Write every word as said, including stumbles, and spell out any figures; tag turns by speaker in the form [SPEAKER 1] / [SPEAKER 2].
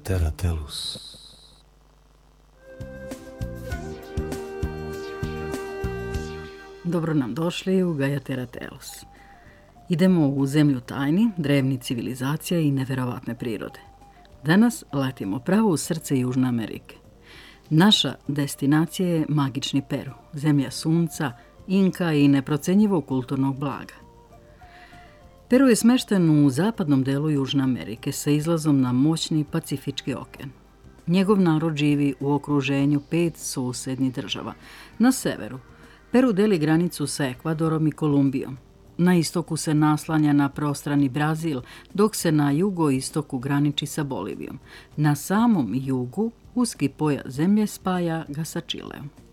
[SPEAKER 1] Terra Tellus.
[SPEAKER 2] Dobro nam došli u Gaia Terra Tellus. Idemo u zemlju tajni, drevnih civilizacija i neverovatne prirode. Danas letimo pravo u srce Južne Amerike. Naša destinacija je magični Peru, zemlja sunca, Inka i neprocenjivog kulturnog blaga. Peru je smešten u zapadnom delu Južne Amerike sa izlazom na moćni Pacifički okean. Njegov narod živi u okruženju pet susednih država. Na severu Peru deli granicu sa Ekvadorom i Kolumbijom. Na istoku se naslanja na prostrani Brazil, dok se na jugoistoku graniči sa Bolivijom. Na samom jugu uski pojas zemlje spaja ga sa Čileom.